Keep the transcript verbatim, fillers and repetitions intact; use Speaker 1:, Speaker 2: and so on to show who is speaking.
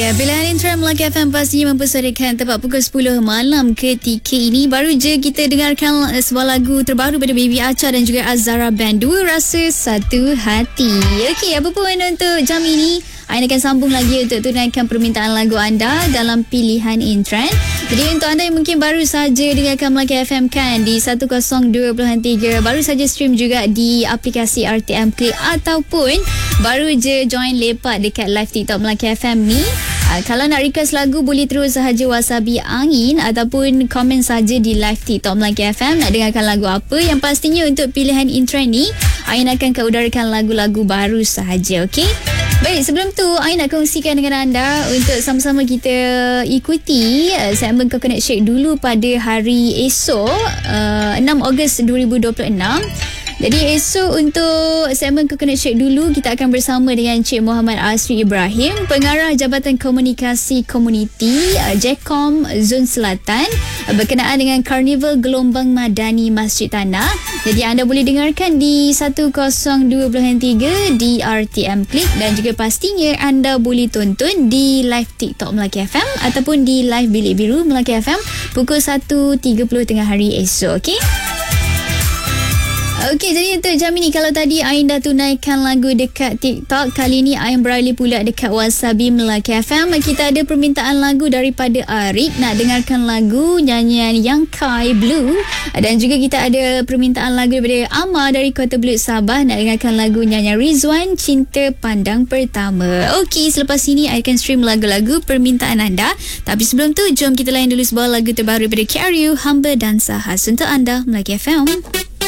Speaker 1: Ya, pilihan Intern Melaka F M pastinya memperserikan tepat pukul sepuluh malam ketika ini. Baru je kita dengarkan sebuah lagu terbaru pada Baby Acha dan juga Azara Band, Dua Rasa Satu Hati. Okey, apa pun untuk jam ini, Ain akan sambung lagi untuk tunaikan permintaan lagu anda dalam pilihan Intern. Jadi untuk anda yang mungkin baru saja dengarkan Melaka F M kan di seratus dua puluh tiga, baru saja stream juga di aplikasi R T M Click ataupun baru je join lepak dekat live TikTok Melaka F M ni, uh, kalau nak request lagu boleh terus sahaja wasabi angin ataupun komen saja di live TikTok Melaka F M nak dengarkan lagu apa. Yang pastinya untuk pilihan Intern ni, Ain akan keudarakan lagu-lagu baru sahaja. Okey. Baik, sebelum tu Ain nak kongsikan dengan anda untuk sama-sama kita ikuti uh, segmen Coconut Shake dulu pada hari esok, uh, enam Ogos dua ribu dua puluh enam. Jadi esok untuk segmen Coconut Shake dulu, kita akan bersama dengan Cik Muhammad Asri Ibrahim, Pengarah Jabatan Komunikasi Komuniti uh, J E C O M Zon Selatan, uh, berkenaan dengan Karnival Gelombang Madani Masjid Tanah. Jadi anda boleh dengarkan di seratus dua puluh tiga di R T M Click dan juga pastinya anda boleh tonton di live TikTok Melaka F M ataupun di live Bilik Biru Melaka F M pukul satu tiga puluh tengah hari esok. Okey. Okey, jadi untuk jam ini, kalau tadi Ain dah tunaikan lagu dekat TikTok, kali ni Ain beralih pula dekat Wasabi Melaka F M. Kita ada permintaan lagu daripada Arik, nak dengarkan lagu nyanyian Yang Kai Blue, dan juga kita ada permintaan lagu daripada Amar dari Kota Belud Sabah, nak dengarkan lagu nyanyian Rizwan Cinta Pandang Pertama. Okey, selepas ini Ain akan stream lagu-lagu permintaan anda. Tapi sebelum tu, jom kita layan dulu sebuah lagu terbaru daripada K R U, Hamba dan Sahas untuk anda Melaka F M.